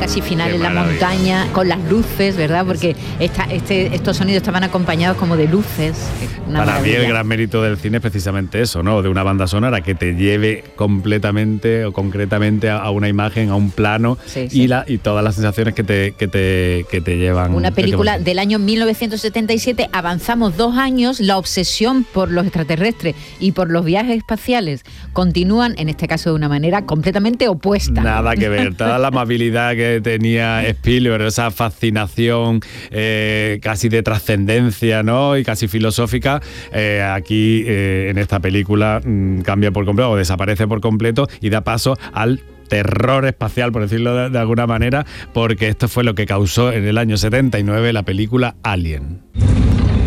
casi final Qué en la maravilla. montaña, con las luces, ¿verdad? Porque estos sonidos estaban acompañados como de luces. Una Para mí el maravilla. gran mérito del cine es precisamente eso, ¿no? De una banda sonora que te lleve completamente o concretamente a una imagen, a un plano, Sí, sí. y todas las sensaciones que te llevan. Una película que- del año 1977, avanzamos 2 años, la obsesión por los extraterrestres y por los viajes espaciales continúan, en este caso de una manera completamente opuesta. Nada que ver, toda la amabilidad que tenía Spielberg, esa fascinación casi de trascendencia, ¿no? Y casi filosófica, aquí en esta película cambia por completo o desaparece por completo y da paso al terror espacial, por decirlo de alguna manera, porque esto fue lo que causó en el año 79 la película Alien.